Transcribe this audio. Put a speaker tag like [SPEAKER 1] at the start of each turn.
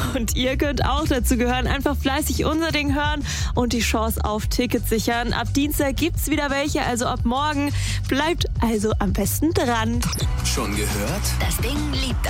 [SPEAKER 1] Und ihr könnt auch dazu gehören. Einfach fleißig unser Ding hören und die Chance auf Tickets sichern. Ab Dienstag gibt's wieder welche, also ab morgen. Bleibt also am besten dran.
[SPEAKER 2] Schon gehört?
[SPEAKER 3] Das Ding liebt